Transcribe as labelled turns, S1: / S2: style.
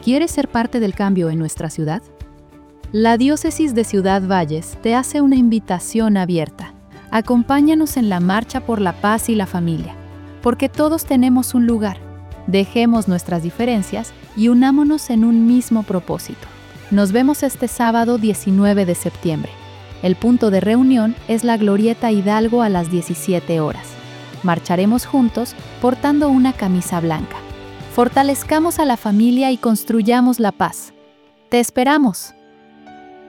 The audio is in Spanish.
S1: ¿Quieres ser parte del cambio en nuestra ciudad? La Diócesis de Ciudad Valles te hace una invitación abierta. Acompáñanos en la marcha por la paz y la familia, porque todos tenemos un lugar. Dejemos nuestras diferencias y unámonos en un mismo propósito. Nos vemos este sábado 19 de septiembre. El punto de reunión es la Glorieta Hidalgo a las 17 horas. Marcharemos juntos portando una camisa blanca. Fortalezcamos a la familia y construyamos la paz. ¡Te esperamos!